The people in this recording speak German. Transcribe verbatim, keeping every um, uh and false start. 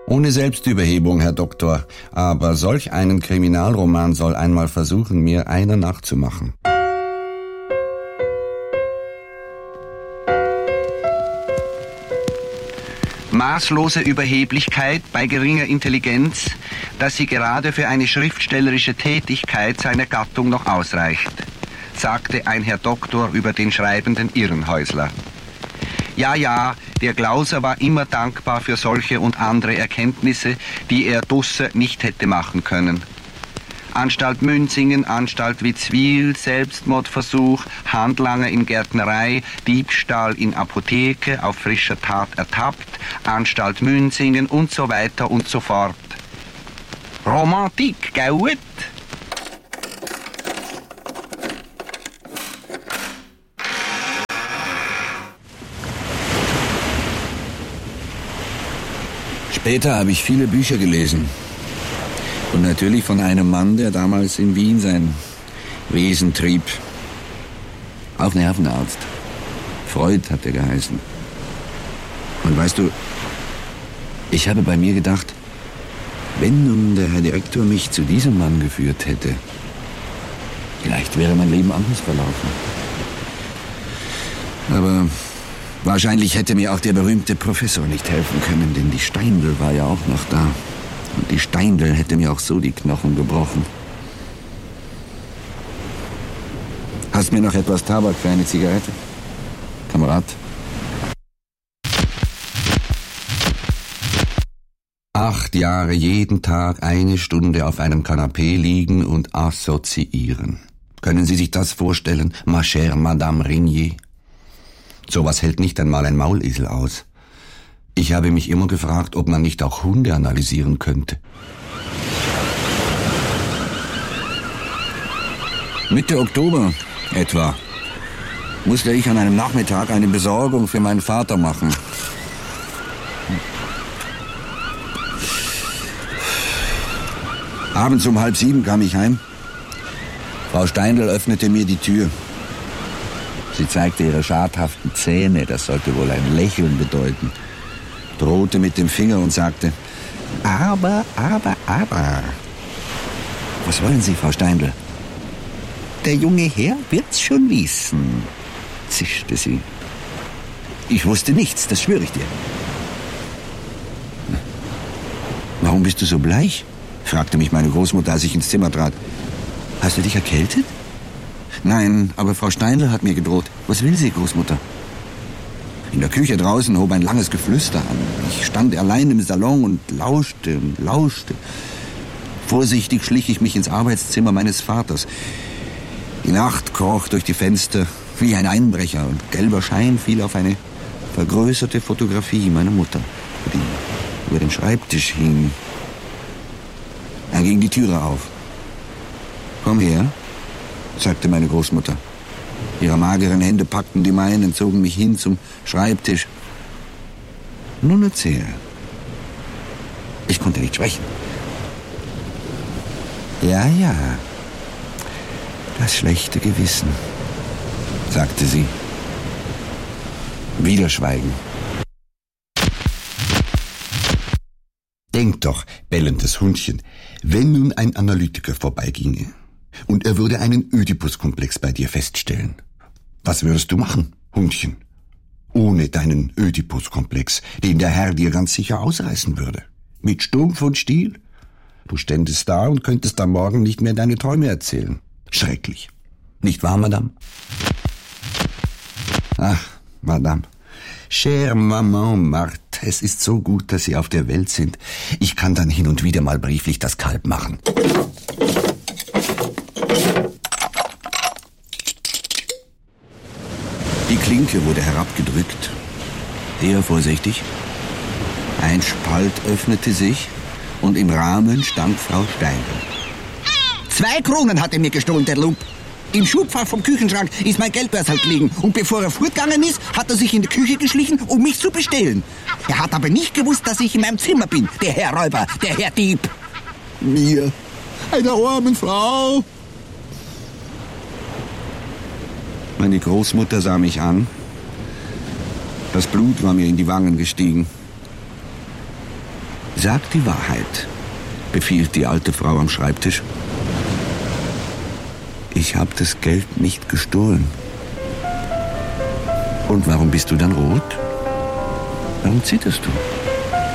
Ohne Selbstüberhebung, Herr Doktor, aber solch einen Kriminalroman soll einmal versuchen, mir einer nachzumachen. Maßlose Überheblichkeit bei geringer Intelligenz, dass sie gerade für eine schriftstellerische Tätigkeit seiner Gattung noch ausreicht, sagte ein Herr Doktor über den schreibenden Irrenhäusler. Ja, ja, der Glauser war immer dankbar für solche und andere Erkenntnisse, die er Dusse nicht hätte machen können. Anstalt Münzingen, Anstalt Witzwil, Selbstmordversuch, Handlanger in Gärtnerei, Diebstahl in Apotheke, auf frischer Tat ertappt, Anstalt Münzingen und so weiter und so fort. Romantik, gut? Später habe ich viele Bücher gelesen. Und natürlich von einem Mann, der damals in Wien sein Wesen trieb. Auch Nervenarzt. Freud hat er geheißen. Und weißt du, ich habe bei mir gedacht, wenn nun der Herr Direktor mich zu diesem Mann geführt hätte, vielleicht wäre mein Leben anders verlaufen. Aber wahrscheinlich hätte mir auch der berühmte Professor nicht helfen können, denn die Steindl war ja auch noch da. Und die Steindl hätte mir auch so die Knochen gebrochen. Hast mir noch etwas Tabak für eine Zigarette? Kamerad? Acht Jahre jeden Tag eine Stunde auf einem Kanapee liegen und assoziieren. Können Sie sich das vorstellen, ma chère Madame Régnier? Sowas hält nicht einmal ein Maulesel aus. Ich habe mich immer gefragt, ob man nicht auch Hunde analysieren könnte. Mitte Oktober etwa musste ich an einem Nachmittag eine Besorgung für meinen Vater machen. Abends um halb sieben kam ich heim. Frau Steindl öffnete mir die Tür. Sie zeigte ihre schadhaften Zähne, das sollte wohl ein Lächeln bedeuten, drohte mit dem Finger und sagte, aber, aber, aber. Was wollen Sie, Frau Steindl? Der junge Herr wird's schon wissen, zischte sie. Ich wusste nichts, das schwöre ich dir. Warum bist du so bleich? Fragte mich meine Großmutter, als ich ins Zimmer trat. Hast du dich erkältet? Nein, aber Frau Steindl hat mir gedroht. Was will sie, Großmutter? In der Küche draußen hob ein langes Geflüster an. Ich stand allein im Salon und lauschte und lauschte. Vorsichtig schlich ich mich ins Arbeitszimmer meines Vaters. Die Nacht kroch durch die Fenster wie ein Einbrecher und gelber Schein fiel auf eine vergrößerte Fotografie meiner Mutter, die über dem Schreibtisch hing. Dann ging die Türe auf. Komm her, sagte meine Großmutter. Ihre mageren Hände packten die meinen, zogen mich hin zum Schreibtisch. Nun erzähl. Ich konnte nicht sprechen. Ja, ja, das schlechte Gewissen, sagte sie. Wieder Schweigen. Denk doch, bellendes Hundchen, wenn nun ein Analytiker vorbeiginge und er würde einen Ödipus-Komplex bei dir feststellen. Was würdest du machen, Hundchen? Ohne deinen Ödipus-Komplex, den der Herr dir ganz sicher ausreißen würde. Mit Stumpf und Stiel? Du ständest da und könntest am Morgen nicht mehr deine Träume erzählen. Schrecklich. Nicht wahr, Madame? Ach, Madame. Chère Maman Marthe, es ist so gut, dass Sie auf der Welt sind. Ich kann dann hin und wieder mal brieflich das Kalb machen. Die Klinke wurde herabgedrückt. Sehr vorsichtig. Ein Spalt öffnete sich und im Rahmen stand Frau Steindl. Zwei Kronen hat er mir gestohlen, der Lump. Im Schubfach vom Küchenschrank ist mein Geldbörsel gelegen. Und bevor er fortgegangen ist, hat er sich in die Küche geschlichen, um mich zu bestehlen. Er hat aber nicht gewusst, dass ich in meinem Zimmer bin, der Herr Räuber, der Herr Dieb. Mir, einer armen Frau. Meine Großmutter sah mich an. Das Blut war mir in die Wangen gestiegen. Sag die Wahrheit, befiehlt die alte Frau am Schreibtisch. Ich habe das Geld nicht gestohlen. Und warum bist du dann rot? Warum zitterst du?